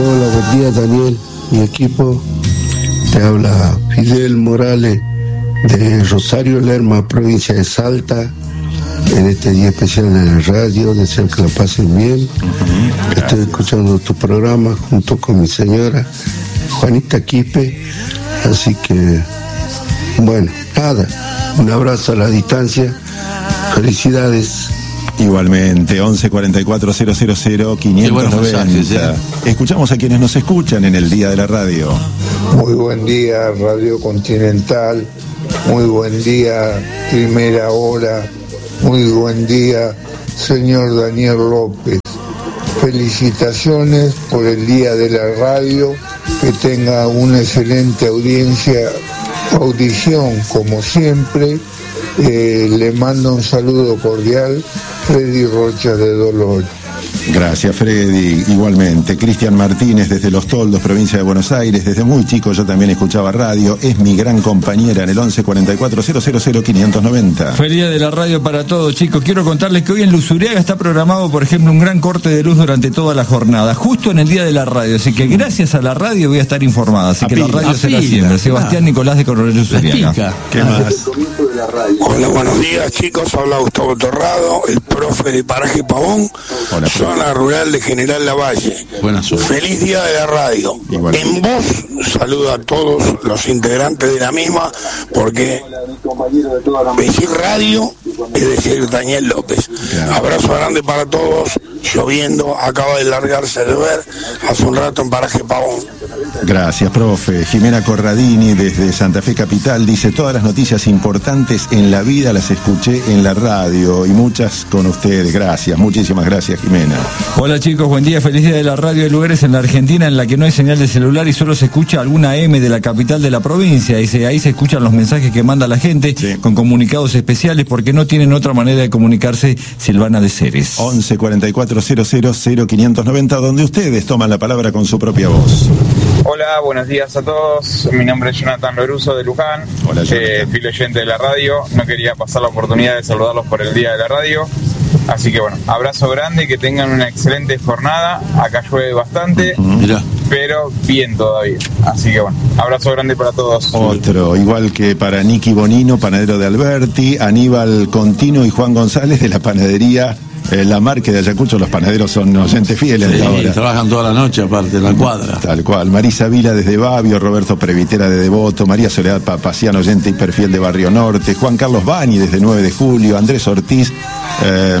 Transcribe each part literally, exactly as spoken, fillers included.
Hola, buen día Daniel, mi equipo. Te habla Fidel Morales de Rosario Lerma, provincia de Salta. En este día especial en la radio, deseo que lo pasen bien. Estoy escuchando tu programa junto con mi señora Juanita Quispe. Así que, bueno, nada, un abrazo a la distancia. Felicidades. Igualmente, once cuarenta y cuatro cero cero cero quinientos noventa. Mensajes, ¿eh? Escuchamos a quienes nos escuchan en el Día de la Radio. Muy buen día, Radio Continental. Muy buen día, Primera Hora. Muy buen día, señor Daniel López. Felicitaciones por el Día de la Radio. Que tenga una excelente audiencia, audición como siempre. Eh, le mando un saludo cordial, Freddy Rocha de Dolores. Gracias, Freddy. Igualmente, Cristian Martínez desde Los Toldos, provincia de Buenos Aires. Desde muy chico yo también escuchaba radio. Es mi gran compañera en el once cuarenta y cuatro cero cero cero quinientos noventa. Feliz Día de la Radio para todos, chicos. Quiero contarles que hoy en Luzuriaga está programado, por ejemplo, un gran corte de luz durante toda la jornada, justo en el Día de la Radio. Así que gracias a la radio voy a estar informada. Así a que pila, la radio será pila, siempre. Sebastián ah, Nicolás de Coronel Luzuriaga. ¿Qué más? Hola, buenos días, chicos. Habla Gustavo Torrado, el profe de Paraje Pavón. Hola, zona rural de General Lavalle. Buenas noches. Feliz Día de la Radio. Igual. En voz, saludo a todos los integrantes de la misma, porque decir radio es decir Daniel López. Claro. Abrazo grande para todos. Lloviendo, acaba de largarse de ver hace un rato en Paraje Pavón. Gracias, profe. Jimena Corradini desde Santa Fe Capital dice: todas las noticias importantes en la vida las escuché en la radio y muchas con ustedes. Gracias, muchísimas gracias, Jimena. Hola chicos, buen día, feliz día de la radio. Hay lugares en la Argentina en la que no hay señal de celular y solo se escucha alguna M de la capital de la provincia. Dice, ahí se escuchan los mensajes que manda la gente, sí, con comunicados especiales porque no tienen otra manera de comunicarse. Silvana de Ceres. once cuarenta y cuatro cero cero cero quinientos noventa, donde ustedes toman la palabra con su propia voz. Hola, buenos días a todos. Mi nombre es Jonathan Loruso de Luján. Hola, eh, fiel oyente de la radio. No quería pasar la oportunidad de saludarlos por el Día de la Radio. Así que bueno, abrazo grande y que tengan una excelente jornada. Acá llueve bastante, Mirá. pero bien todavía. Así que bueno, abrazo grande para todos. Otro, igual que para Nicky Bonino, panadero de Alberti, Aníbal Contino y Juan González de la panadería Eh, la marca de Ayacucho. Los panaderos son oyentes fieles. Sí, ahora trabajan toda la noche aparte en la cuadra. Tal cual. Marisa Vila desde Babio, Roberto Previtera de Devoto, María Soledad Papaciano, oyente y perfil de Barrio Norte, Juan Carlos Bani desde nueve de julio, Andrés Ortiz, eh,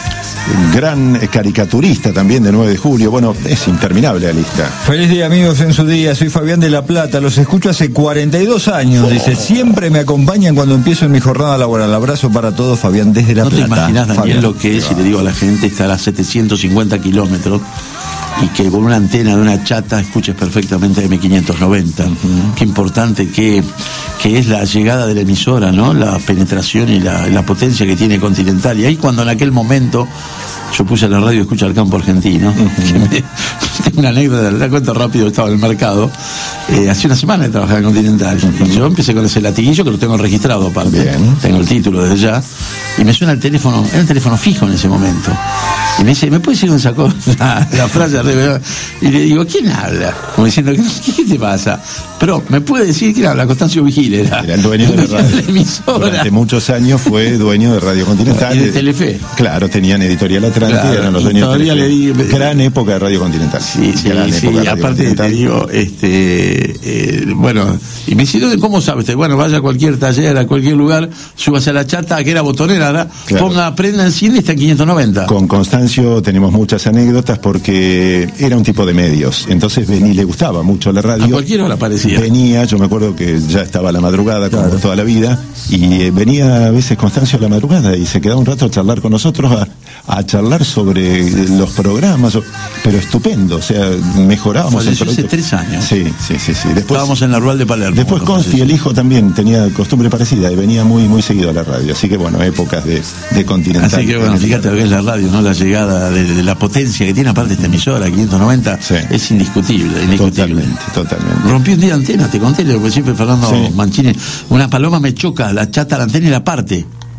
gran caricaturista también de nueve de julio. Bueno, es interminable la lista. Feliz día, amigos, en su día. Soy Fabián de La Plata, los escucho hace cuarenta y dos años. Oh. Dice, siempre me acompañan cuando empiezo en mi jornada laboral. Abrazo para todos, Fabián desde La no Plata. No te imaginas, Daniel, Fabián, lo que es, y le digo a la gente, estar a setecientos cincuenta kilómetros y que con una antena de una chata escuches perfectamente M quinientos noventa. Uh-huh. Qué importante que, que es la llegada de la emisora, ¿no? La penetración y la, la potencia que tiene Continental. Y ahí cuando en aquel momento yo puse la radio Escucha al Campo Argentino, uh-huh, me, tengo una anécdota, la cuento rápido, estaba en el mercado, eh, hace una semana que trabajaba en Continental, uh-huh, y yo empecé con ese latiguillo que lo tengo registrado aparte. Bien. Tengo el título desde ya, y me suena el teléfono, era el teléfono fijo en ese momento, y me dice, ¿me puedes decir esa cosa? La frase arriba, y le digo, ¿quién habla? Como diciendo, ¿qué, qué te pasa? Pero, ¿me puede decir quién habla? Constancio Vigil era. Era el dueño de la radio. La emisora. Durante muchos años fue dueño de Radio Continental. Y de Telefe. Claro, tenían Editorial Atlántica, claro, eran los dueños de Telefe. Le di, gran época de Radio Continental. Sí, sí, gran sí. época de Radio Aparte Continental. te digo, este, eh, bueno, y me dice, ¿cómo sabe usted? Bueno, vaya a cualquier taller, a cualquier lugar, súbase a la chata, que era botonera, ¿verdad? Claro. Ponga, prenda en cine, está en quinientos noventa. Con Constancio tenemos muchas anécdotas porque era un tipo de medios. Entonces venía, le gustaba mucho la radio. A cualquier hora aparecía. Venía, yo me acuerdo que ya estaba a la madrugada, como claro, toda la vida, y eh, venía a veces Constancio a la madrugada y se quedaba un rato a charlar con nosotros, a, a charlar sobre los programas, pero estupendo, o sea, mejorábamos Falleció el producto. Hace tres años. Sí, sí, sí, sí. Después, estábamos en la Rural de Palermo. Después Confi, el hijo, también tenía costumbre parecida y venía muy muy seguido a la radio, así que bueno, épocas de, de Continental. Así que bueno, fíjate lo que es la radio, ¿no? La llegada de, de la potencia que tiene aparte esta emisora, quinientos noventa, sí, es indiscutible, indiscutible. Totalmente, totalmente. Rompí un día antena, te conté, lo que siempre Fernando sí. Mancini, una paloma me choca, la chata, la antena y la parte.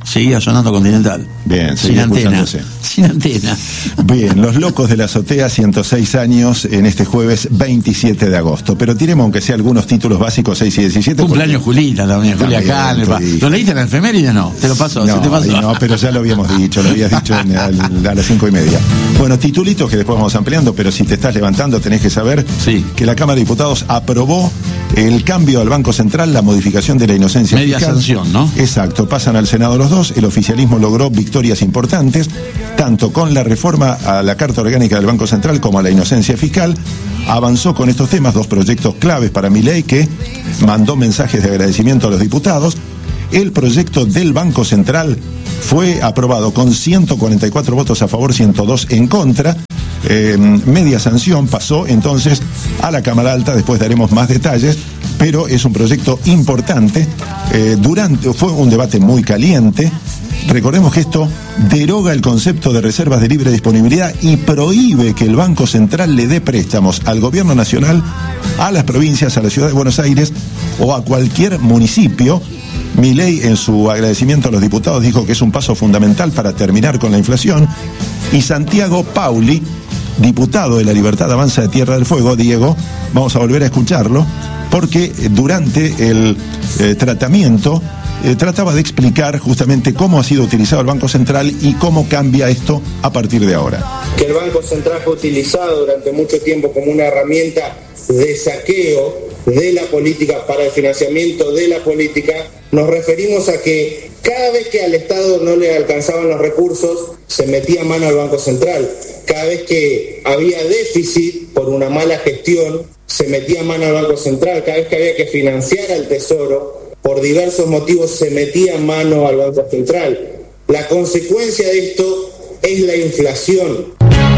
seguía sonando Continental. Bien, sin antena. Sin antena. Bien, Los Locos de la Azotea, ciento seis años en este jueves veintisiete de agosto. Pero tiremos aunque sea algunos títulos básicos, seis y diecisiete. Cumpleaños porque... Julita también, Julia Canepa. ¿Lo leíste en la efeméride? No, te lo pasó, no, ¿se te pasó? No, pero ya lo habíamos dicho, lo habías dicho en, a, a las cinco y media. Bueno, titulitos que después vamos ampliando, pero si te estás levantando tenés que saber sí. que la Cámara de Diputados aprobó el cambio al Banco Central, la modificación de la inocencia Media fiscal. sanción, ¿no? Exacto, pasan al Senado los dos, el oficialismo logró victorias importantes, tanto con la reforma a la Carta Orgánica del Banco Central como a la inocencia fiscal. Avanzó con estos temas, dos proyectos claves para Milei, que mandó mensajes de agradecimiento a los diputados. El proyecto del Banco Central fue aprobado con ciento cuarenta y cuatro votos a favor, ciento dos en contra. Eh, media sanción pasó entonces a la Cámara Alta, después daremos más detalles, pero es un proyecto importante. Eh, durante, fue un debate muy caliente. Recordemos que esto deroga el concepto de reservas de libre disponibilidad y prohíbe que el Banco Central le dé préstamos al gobierno nacional, a las provincias, a la ciudad de Buenos Aires o a cualquier municipio. Milei, en su agradecimiento a los diputados, dijo que es un paso fundamental para terminar con la inflación. Y Santiago Pauli, diputado de La Libertad Avanza de Tierra del Fuego, Diego, vamos a volver a escucharlo, porque durante el eh, tratamiento eh, trataba de explicar justamente cómo ha sido utilizado el Banco Central y cómo cambia esto a partir de ahora. Que el Banco Central fue utilizado durante mucho tiempo como una herramienta de saqueo de la política para el financiamiento de la política. Nos referimos a que cada vez que al Estado no le alcanzaban los recursos, se metía mano al Banco Central. Cada vez que había déficit por una mala gestión, se metía mano al Banco Central. Cada vez que había que financiar al Tesoro, por diversos motivos, se metía mano al Banco Central. La consecuencia de esto es la inflación.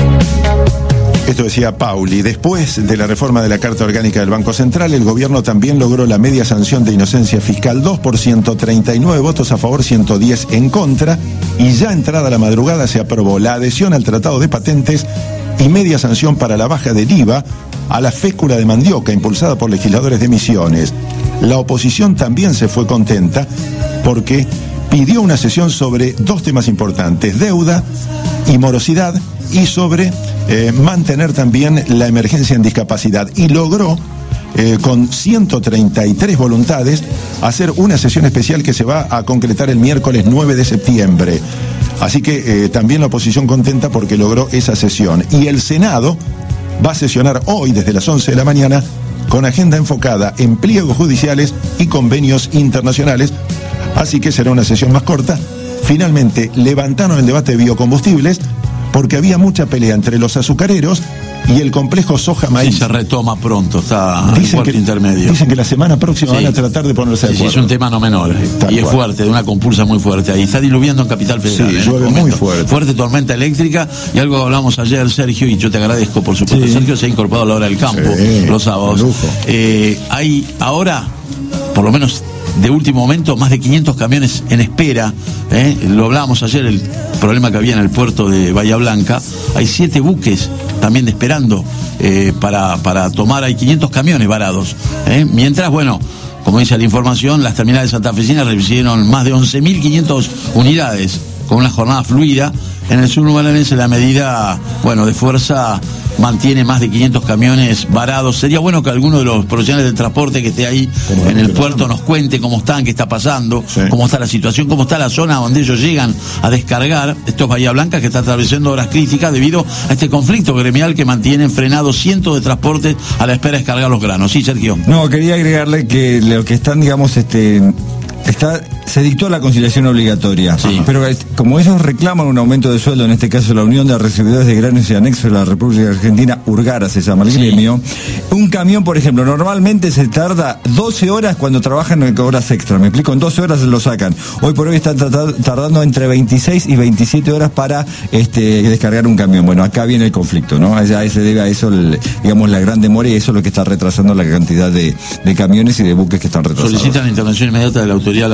Esto decía Pauli. Después de la reforma de la Carta Orgánica del Banco Central, el gobierno también logró la media sanción de inocencia fiscal dos por ciento treinta y nueve votos a favor, ciento diez en contra, y ya entrada la madrugada se aprobó la adhesión al Tratado de Patentes y media sanción para la baja del I V A a la fécula de mandioca impulsada por legisladores de Misiones. La oposición también se fue contenta porque pidió una sesión sobre dos temas importantes: deuda y morosidad, y sobre eh, mantener también la emergencia en discapacidad, y logró eh, con ciento treinta y tres voluntades hacer una sesión especial que se va a concretar el miércoles nueve de septiembre. Así que eh, también la oposición contenta porque logró esa sesión, y el Senado va a sesionar hoy desde las once de la mañana con agenda enfocada en pliegos judiciales y convenios internacionales, así que será una sesión más corta. Finalmente levantaron el debate de biocombustibles porque había mucha pelea entre los azucareros y el complejo soja-maíz. Sí, se retoma pronto, está en cuarto que, intermedio. Dicen que la semana próxima sí. van a tratar de ponerse de sí, acuerdo. Sí, es un tema no menor. Tal y cual. Es fuerte, de una compulsa muy fuerte. Ahí está diluviando en Capital Federal. Sí, llueve muy fuerte. Fuerte tormenta eléctrica, y algo que hablamos ayer, Sergio, y yo te agradezco, por supuesto. Sí. Sergio se ha incorporado a la hora del campo, sí, los sábados. Eh, hay ahora, por lo menos de último momento, más de quinientos camiones en espera. ¿eh? Lo hablábamos ayer, el problema que había en el puerto de Bahía Blanca. Hay siete buques también esperando eh, para, para tomar. Hay quinientos camiones varados. ¿eh? Mientras, bueno, como dice la información, las terminales santafesinas recibieron más de once mil quinientas unidades con una jornada fluida. En el sur bonaerense la medida, bueno, de fuerza mantiene más de quinientos camiones varados. Sería bueno que alguno de los profesionales del transporte que esté ahí en el puerto nos cuente cómo están, qué está pasando, sí. cómo está la situación, cómo está la zona donde ellos llegan a descargar. Esto es Bahía Blanca, que está atravesando horas críticas debido a este conflicto gremial que mantiene frenados cientos de transportes a la espera de descargar los granos. Sí, Sergio. No, quería agregarle que lo que están, digamos, este... Está, se dictó la conciliación obligatoria, sí. pero como ellos reclaman un aumento de sueldo, en este caso la Unión de Recibidores de Granos y Anexos de la República Argentina, Urgara se llama el sí. gremio, un camión, por ejemplo, normalmente se tarda doce horas cuando trabajan en horas extra, me explico, en doce horas lo sacan. Hoy por hoy están tardando entre veintiséis y veintisiete horas para este, descargar un camión. Bueno, acá viene el conflicto, ¿no? Ya se debe a eso, el, digamos, la gran demora, y eso es lo que está retrasando la cantidad de, de camiones y de buques que están retrasados. Solicitan la intervención inmediata de la autoridad laboral, ¿no?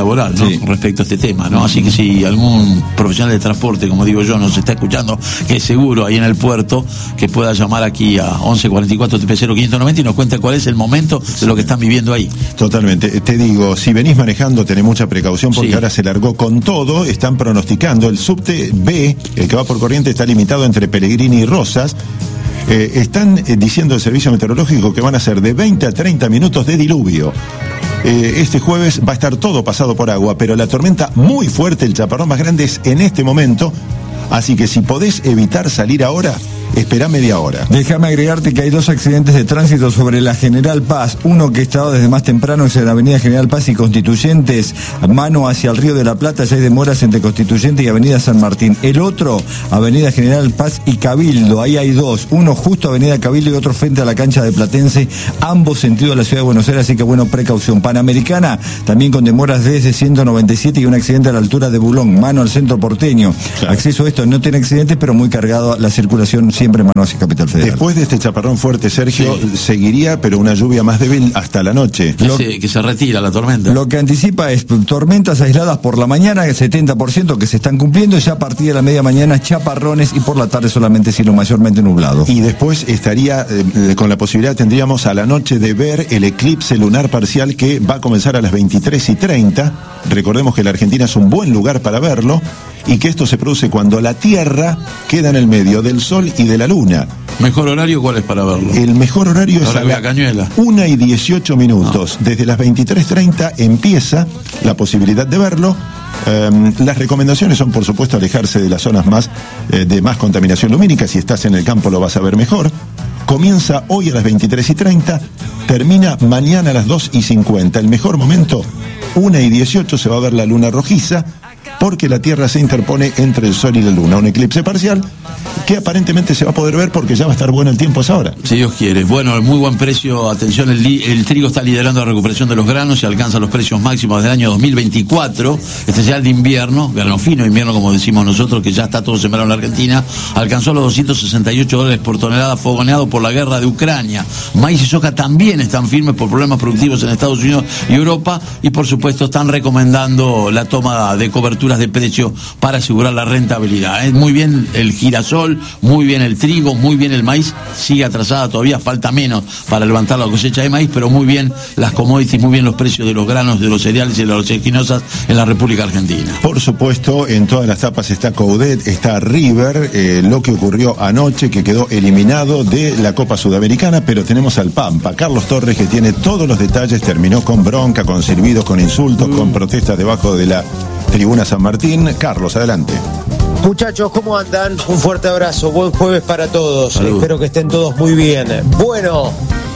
sí. respecto a este tema, ¿no? Así que si algún profesional de transporte, como digo yo, nos está escuchando, que es seguro ahí en el puerto, que pueda llamar aquí a once cuarenta y cuatro T P cero quinientos noventa y nos cuenta cuál es el momento de lo que están viviendo ahí. Totalmente. Te digo, si venís manejando, tenés mucha precaución porque sí. ahora se largó con todo. Están pronosticando el subte B, el que va por Corriente, está limitado entre Pellegrini y Rosas. Eh, están eh, diciendo el servicio meteorológico que van a ser de veinte a treinta minutos de diluvio. Eh, este jueves va a estar todo pasado por agua, pero la tormenta muy fuerte, el chaparrón más grande es en este momento. Así que si podés evitar salir ahora, espera media hora. Déjame agregarte que hay dos accidentes de tránsito sobre la General Paz. Uno que estaba desde más temprano es en la avenida General Paz y Constituyentes, mano hacia el Río de la Plata. Ya hay demoras entre Constituyentes y avenida San Martín. El otro, avenida General Paz y Cabildo. Ahí hay dos. Uno justo avenida Cabildo y otro frente a la cancha de Platense. Ambos sentidos de la ciudad de Buenos Aires, así que bueno, precaución. Panamericana, también con demoras desde ciento noventa y siete y un accidente a la altura de Bulón, mano al centro porteño. Claro. Acceso a esto no tiene accidentes, pero muy cargado la circulación siempre mano hacia Capital Federal. Después de este chaparrón fuerte, Sergio, sí. seguiría, pero una lluvia más débil hasta la noche. Que, lo, se, que se retira la tormenta. Lo que anticipa es tormentas aisladas por la mañana, el setenta por ciento que se están cumpliendo, ya a partir de la media mañana chaparrones y por la tarde solamente cielo mayormente nublado. Y después estaría, eh, con la posibilidad, tendríamos a la noche de ver el eclipse lunar parcial que va a comenzar a las veintitrés y treinta. Recordemos que la Argentina es un buen lugar para verlo y que esto se produce cuando la Tierra queda en el medio del Sol y de la Luna. ¿Mejor horario cuál es para verlo? El mejor horario es a la Cañuela. una y dieciocho minutos. No. Desde las veintitrés treinta empieza la posibilidad de verlo. Um, las recomendaciones son, por supuesto, alejarse de las zonas más eh, de más contaminación lumínica. Si estás en el campo lo vas a ver mejor. Comienza hoy a las veintitrés y treinta, termina mañana a las dos y cincuenta. El mejor momento, una y dieciocho, se va a ver la luna rojiza, porque la Tierra se interpone entre el Sol y la Luna. Un eclipse parcial que aparentemente se va a poder ver porque ya va a estar bueno el tiempo a esa hora. Si Dios quiere. Bueno, muy buen precio. Atención, el, el trigo está liderando la recuperación de los granos y alcanza los precios máximos del año dos mil veinticuatro. Este es ya el de invierno, grano fino, invierno como decimos nosotros, que ya está todo sembrado en la Argentina. Alcanzó los doscientos sesenta y ocho dólares por tonelada, fogoneado por la guerra de Ucrania. Maíz y soja también están firmes por problemas productivos en Estados Unidos y Europa, y por supuesto están recomendando la toma de coberturas de precio para asegurar la rentabilidad. ¿eh? Muy bien el girasol, muy bien el trigo, muy bien el maíz. Sigue atrasada, todavía falta menos para levantar la cosecha de maíz, pero muy bien las commodities, muy bien los precios de los granos, de los cereales y de las oleaginosas en la República Argentina. Por supuesto, en todas las tapas está Coudet, está River, eh, lo que ocurrió anoche, que quedó eliminado de la Copa Sudamericana, pero tenemos al Pampa, Carlos Torres, que tiene todos los detalles. Terminó con bronca, con silbidos, con insultos, mm. con protestas debajo de la tribuna San Martín. Carlos, adelante. Muchachos, ¿cómo andan? Un fuerte abrazo, buen jueves para todos. Salud. Espero que estén todos muy bien. Bueno,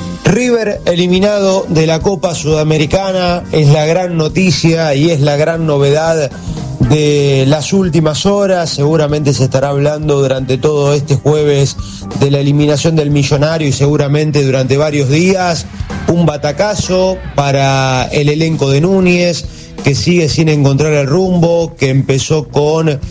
River eliminado de la Copa Sudamericana es la gran noticia y es la gran novedad de las últimas horas. Seguramente se estará hablando durante todo este jueves de la eliminación del Millonario y seguramente durante varios días. Un batacazo para el elenco de Núñez, que sigue sin encontrar el rumbo, que empezó con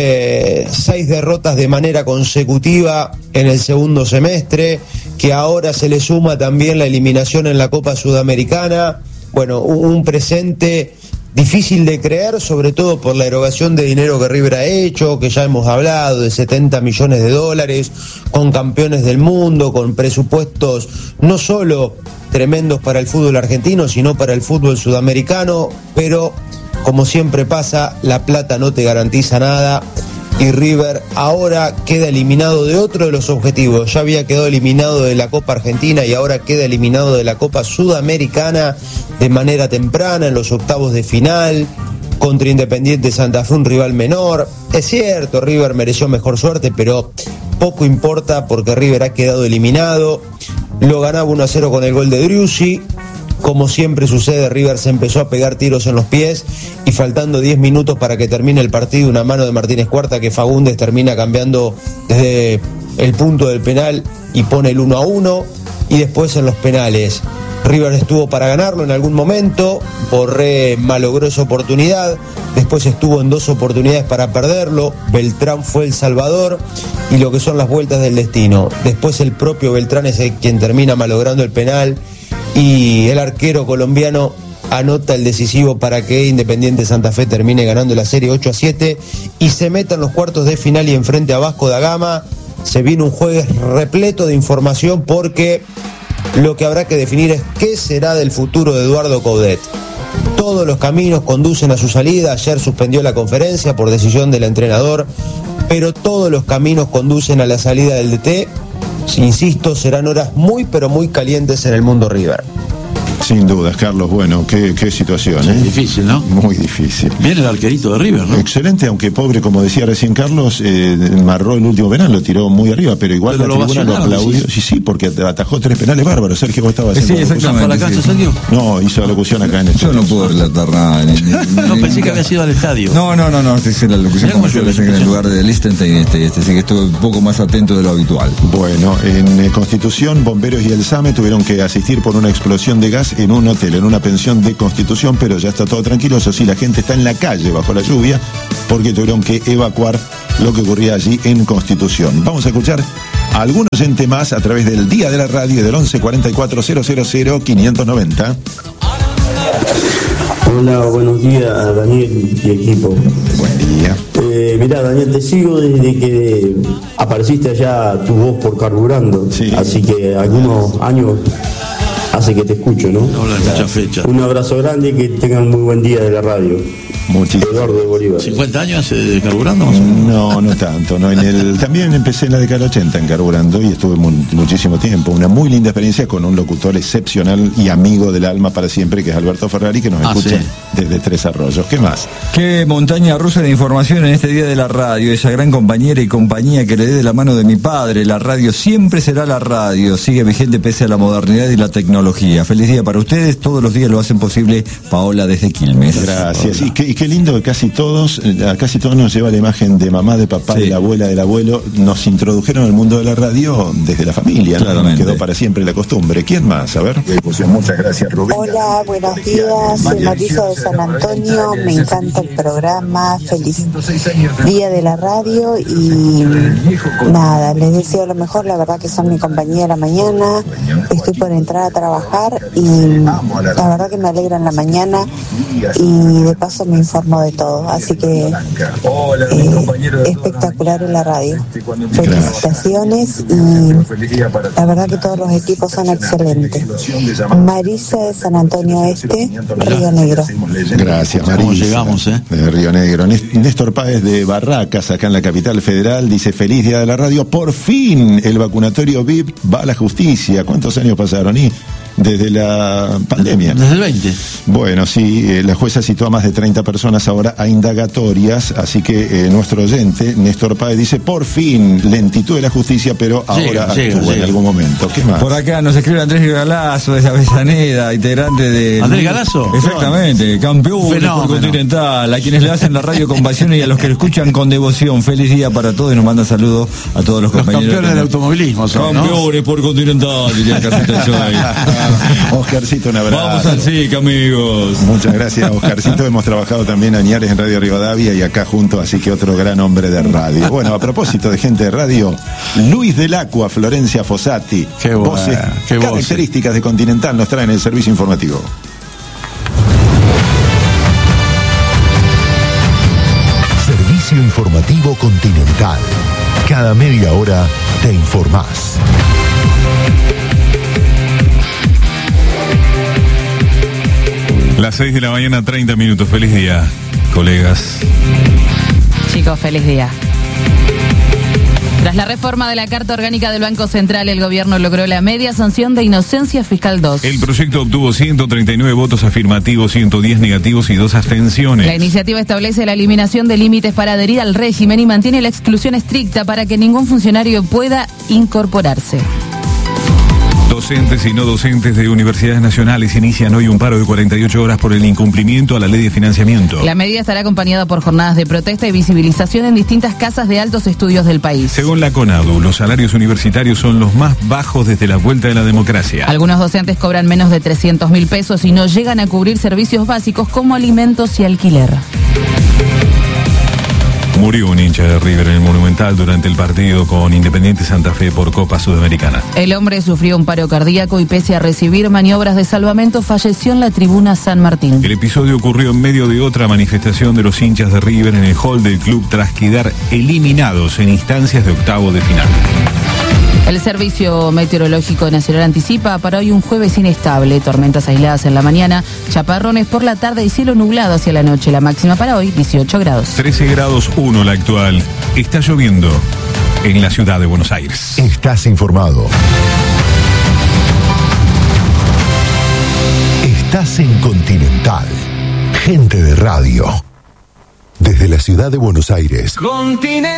eh, seis derrotas de manera consecutiva en el segundo semestre, que ahora se le suma también la eliminación en la Copa Sudamericana. Bueno, un, un presente difícil de creer, sobre todo por la erogación de dinero que River ha hecho, que ya hemos hablado, de setenta millones de dólares, con campeones del mundo, con presupuestos no solo tremendos para el fútbol argentino, sino para el fútbol sudamericano, pero como siempre pasa, la plata no te garantiza nada y River ahora queda eliminado de otro de los objetivos. Ya había quedado eliminado de la Copa Argentina y ahora queda eliminado de la Copa Sudamericana de manera temprana en los octavos de final contra Independiente Santa Fe, un rival menor. Es cierto, River mereció mejor suerte, pero poco importa porque River ha quedado eliminado. Lo ganaba uno a cero con el gol de Driussi. Como siempre sucede, River se empezó a pegar tiros en los pies y faltando diez minutos para que termine el partido, una mano de Martínez Cuarta que Fagundes termina cambiando desde el punto del penal y pone el uno a uno. Y después en los penales River estuvo para ganarlo en algún momento, Borré malogró esa oportunidad, después estuvo en dos oportunidades para perderlo, Beltrán fue el salvador y lo que son las vueltas del destino. Después el propio Beltrán es el quien termina malogrando el penal y el arquero colombiano anota el decisivo para que Independiente Santa Fe termine ganando la serie ocho a siete y se meta en los cuartos de final y enfrente a Vasco da Gama. Se viene un jueves repleto de información porque lo que habrá que definir es qué será del futuro de Eduardo Coudet. Todos los caminos conducen a su salida. Ayer suspendió la conferencia por decisión del entrenador, pero todos los caminos conducen a la salida del D T. Insisto, serán horas muy pero muy calientes en el mundo River. Sin dudas, Carlos. Bueno, qué, qué situación, sí, ¿eh? Difícil, ¿no? Muy difícil. Viene el arquerito de River, ¿no? Excelente, aunque pobre, como decía recién Carlos, eh, marró el último penal, lo tiró muy arriba, pero igual pero la lo tribuna lo aplaudió. Sí, sí, porque atajó tres penales bárbaros. Sergio, vos estabas haciendo. Sí, exactamente. ¿Para la cancha, sí. Sergio? No, hizo locución acá en el Yo no puedo relatar nada. Ni, ni, no, ni, pensé ni, que había sido al estadio. No, no, no, no, hice la locución como yo en el lugar de Liechtenstein, este, este, así que estuve un poco más atento de lo habitual. Bueno, en eh, Constitución, bomberos y el SAME tuvieron que asistir por una explosión de gas en un hotel, en una pensión de Constitución, pero ya está todo tranquilo. Eso sí, la gente está en la calle bajo la lluvia porque tuvieron que evacuar lo que ocurría allí en Constitución. Vamos a escuchar a algún oyente más a través del Día de la Radio y del once cuarenta y cuatro cero cero cero quinientos noventa. Hola, buenos días, Daniel y equipo. Buen día. Eh, mirá, Daniel, te sigo desde que apareciste allá tu voz por Carburando. Sí. Así que algunos años hace que te escucho, ¿no? No hablan mucha fecha. Un abrazo grande y que tengan muy buen día de la radio. Muchísimo. Eduardo de Bolívar. ¿cincuenta años eh, carburando? No, no tanto. No, en el, también empecé en la década del ochenta en Carburando y estuve mu muchísimo tiempo. Una muy linda experiencia con un locutor excepcional y amigo del alma para siempre, que es Alberto Ferrari, que nos ah, escucha sí. desde Tres Arroyos. ¿Qué más? Qué montaña rusa de información en este día de la radio. Esa gran compañera y compañía que le dé de la mano de mi padre. La radio siempre será la radio. Sigue vigente pese a la modernidad y la tecnología. Feliz día para ustedes. Todos los días lo hacen posible. Paola desde Quilmes. Gracias. Y qué, y qué lindo que casi todos, a casi todos nos lleva la imagen de mamá, de papá, sí. de la abuela, del abuelo. Nos introdujeron al mundo de la radio desde la familia. ¿No? Quedó para siempre la costumbre. ¿Quién más? A ver. Muchas gracias, Rubén. Hola, buenos días. Soy Marisa de San Antonio. Me encanta el programa. Feliz día de la radio y nada, les deseo lo mejor. La verdad que son mi compañía de la mañana. Estoy por entrar a trabajar y la verdad que me alegra en la mañana y de paso me informo de todo, así que eh, espectacular en la radio. Felicitaciones y la verdad que todos los equipos son excelentes. Marisa de San Antonio Este, Río Negro. Gracias, Marisa. ¿Cómo llegamos, eh? De Río Negro. Néstor Páez de Barracas, acá en la capital federal, dice: feliz día de la radio. Por fin el vacunatorio V I P va a la justicia. ¿Cuántos años pasaron? Y desde la pandemia. Desde el veinte. Bueno, sí, eh, la jueza citó a más de treinta personas ahora a indagatorias, así que eh, nuestro oyente, Néstor Páez, dice: por fin, lentitud de la justicia, pero ahora llega, actúa llega. en algún momento. ¿Qué más? Por acá nos escribe Andrés Galazo de Avellaneda, integrante de... ¿Andrés Galazo? Exactamente, campeón por Continental, a quienes le hacen la radio con pasión y a los que lo escuchan con devoción. Feliz día para todos y nos manda saludos a todos los, los compañeros. Los campeones del automovilismo son, Campeones, ¿no? Por Continental, diría Carcita Choy. Oscarcito, un abrazo. Vamos al S I C, amigos. Muchas gracias, Oscarcito. Hemos trabajado también añares en Radio Rivadavia y acá juntos, así que otro gran hombre de radio. Bueno, a propósito de gente de radio, Luis del Acua, Florencia Fossati. Qué buena, voces qué características voces. de Continental nos traen el servicio informativo. Servicio informativo Continental. Cada media hora te informás. Las seis de la mañana, treinta minutos. Feliz día, colegas. Chicos, feliz día. Tras la reforma de la Carta Orgánica del Banco Central, el gobierno logró la media sanción de inocencia fiscal dos. El proyecto obtuvo ciento treinta y nueve votos afirmativos, ciento diez negativos y dos abstenciones. La iniciativa establece la eliminación de límites para adherir al régimen y mantiene la exclusión estricta para que ningún funcionario pueda incorporarse. Docentes y no docentes de universidades nacionales inician hoy un paro de cuarenta y ocho horas por el incumplimiento a la ley de financiamiento. La medida estará acompañada por jornadas de protesta y visibilización en distintas casas de altos estudios del país. Según la CONADU, los salarios universitarios son los más bajos desde la vuelta de la democracia. Algunos docentes cobran menos de trescientos mil pesos y no llegan a cubrir servicios básicos como alimentos y alquiler. Murió un hincha de River en el Monumental durante el partido con Independiente Santa Fe por Copa Sudamericana. El hombre sufrió un paro cardíaco y pese a recibir maniobras de salvamento falleció en la tribuna San Martín. El episodio ocurrió en medio de otra manifestación de los hinchas de River en el hall del club tras quedar eliminados en instancias de octavo de final. El Servicio Meteorológico Nacional anticipa para hoy un jueves inestable, tormentas aisladas en la mañana, chaparrones por la tarde y cielo nublado hacia la noche. La máxima para hoy, dieciocho grados. trece grados uno la actual. Está lloviendo en la ciudad de Buenos Aires. Estás informado. Estás en Continental. Gente de radio. Desde la ciudad de Buenos Aires. Continental.